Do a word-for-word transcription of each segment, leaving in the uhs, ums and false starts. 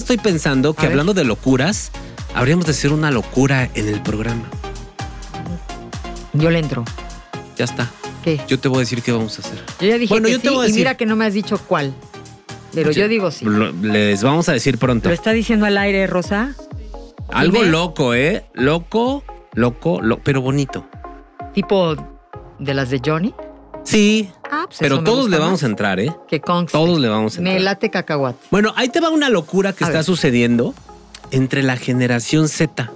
estoy pensando que hablando de locuras, habríamos de hacer una locura en el programa. Yo le entro. Ya está. ¿Qué? Yo te voy a decir qué vamos a hacer. Yo ya dije bueno, que yo sí, te voy a decir. Y mira que no me has dicho cuál. Pero yo, yo digo sí. Lo, les vamos a decir pronto. ¿Lo está diciendo al aire, Rosa? Algo Dime. loco, ¿eh? Loco, loco, lo, pero bonito. ¿Tipo de las de Johnny? Sí. Ah, pues pero eso me todos gusta le vamos más. a entrar, ¿eh? Que conste. Todos le vamos a entrar. Me late cacahuate. Bueno, ahí te va una locura que A está ver. sucediendo entre la generación Z.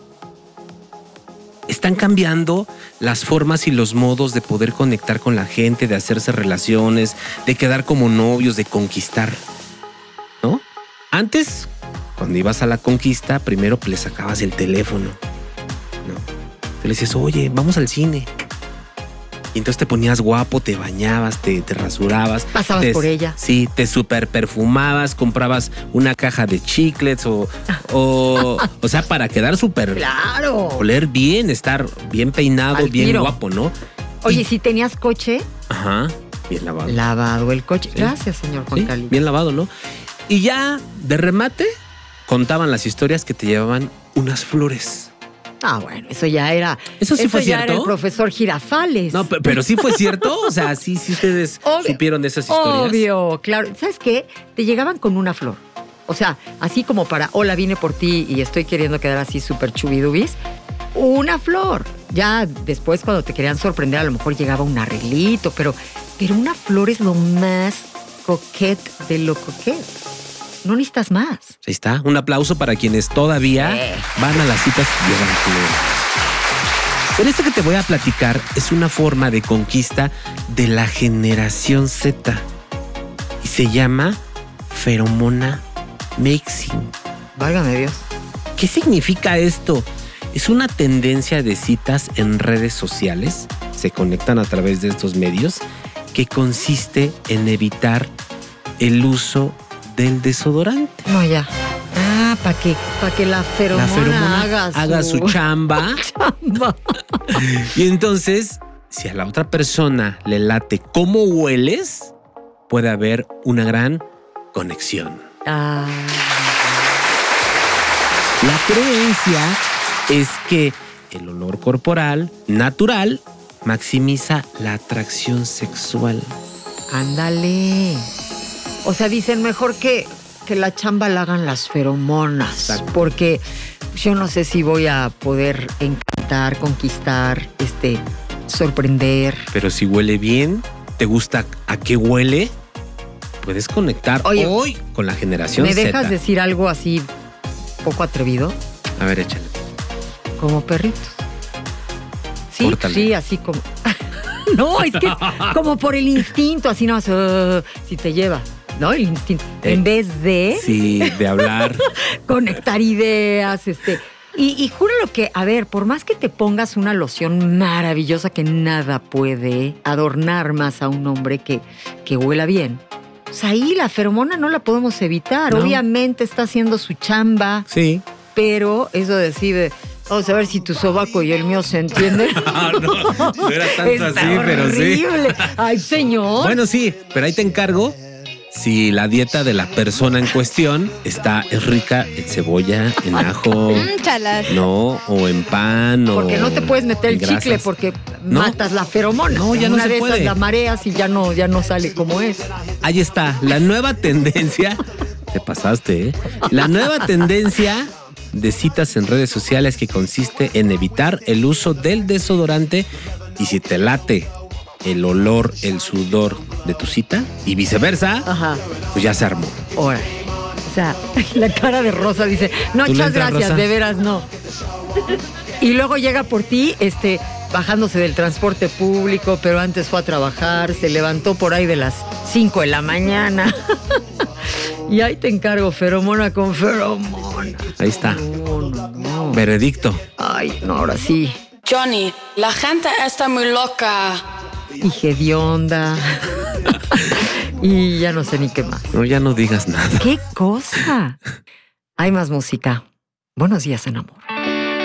Están cambiando las formas y los modos de poder conectar con la gente, de hacerse relaciones, de quedar como novios, de conquistar, ¿no? Antes, cuando ibas a la conquista, primero pues, le sacabas el teléfono, ¿no? Te le decías, oye, vamos al cine. Y entonces te ponías guapo, te bañabas, te, te rasurabas. Pasabas te, por ella. Sí, te super perfumabas, comprabas una caja de chiclets o, o, o sea, para quedar súper... ¡Claro! Oler bien, estar bien peinado, Al bien tiro. guapo, ¿no? Oye, Y- si tenías coche, Ajá, bien lavado. lavado el coche. Sí. Gracias, señor Juan Sí, Carlos. bien lavado, ¿no? Y ya de remate contaban las historias que te llevaban unas flores. Ah, bueno, eso ya era. ¿Eso sí fue ya era cierto? el profesor Girafales. No, pe- pero sí fue cierto. O sea, sí, sí ustedes Obvio. supieron de esas historias. Obvio, claro. ¿Sabes qué? Te llegaban con una flor. O sea, así como para, hola, vine por ti y estoy queriendo quedar así súper chubidubis. Una flor. Ya después, cuando te querían sorprender, a lo mejor llegaba un arreglito, pero, pero una flor es lo más coquete de lo coquete. No necesitas más. Ahí está. Un aplauso para quienes todavía Sí. van a las citas y llevan flores. Pero esto que te voy a platicar es una forma de conquista de la generación Z. Y se llama feromona mixing. Válgame Dios. ¿Qué significa esto? Es una tendencia de citas en redes sociales, se conectan a través de estos medios, que consiste en evitar el uso del desodorante. No, ya. Ah, para que, pa que la feromona, La feromona haga su, haga su chamba. chamba. Y entonces, si a la otra persona le late cómo hueles, puede haber una gran conexión. Ah, La creencia es que el olor corporal natural maximiza la atracción sexual. ándale. O sea, dicen mejor que, que la chamba la hagan las feromonas. Exacto. Porque yo no sé si voy a poder encantar, conquistar, este, sorprender. Pero si huele bien, te gusta a qué huele, puedes conectar Oye, hoy con la generación ¿Me dejas Z. decir algo así poco atrevido? A ver, échale. Como perritos. Sí, Córtale. sí, así como... No, es que es como por el instinto, así no, uh, si te lleva, ¿no? El instinto. Eh, en vez de Sí, de hablar. conectar ideas, este... Y, y júralo que, a ver, por más que te pongas una loción maravillosa que nada puede adornar más a un hombre que, que huela bien, pues ahí la feromona no la podemos evitar. No. Obviamente está haciendo su chamba, Sí. pero eso decide... Vamos a ver si tu sobaco y el mío se entienden. Ah, no, no era tanto Está así, pero sí. horrible. Ay, señor. Bueno, sí, pero ahí te encargo si la dieta de la persona en cuestión está es rica en cebolla, en ajo, Mm, chalas. no, o en pan, o Porque no te puedes meter en el chicle grasas. porque No. matas la feromona. No, ya no Una se de puede. esas la mareas y ya no, ya no sale como es. Ahí está, la nueva tendencia. Te pasaste, ¿eh? La nueva tendencia de citas en redes sociales que consiste en evitar el uso del desodorante y si te late el olor, el sudor de tu cita y viceversa, Ajá. pues ya se armó. Ahora. O sea, la cara de Rosa dice, no, ¿Tú le muchas entras, gracias, Rosa? de veras no. Y luego llega por ti, este, bajándose del transporte público, pero antes fue a trabajar, se levantó por ahí de las cinco de la mañana. Y ahí te encargo, feromona con feromona. Ahí está. No, no, no. Veredicto. Ay, no, ahora sí. Johnny, la gente está muy loca. Dije de onda. Y ya no sé ni qué más. No, ya no digas nada. ¡Qué cosa! Hay más música. Buenos días, en amor.